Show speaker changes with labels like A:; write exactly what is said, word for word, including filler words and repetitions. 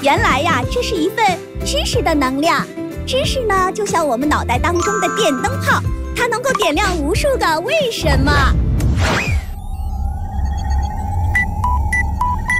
A: 原来呀，这是一份知识的能量。知识呢，就像我们脑袋当中的电灯泡，它能够点亮无数个为什么。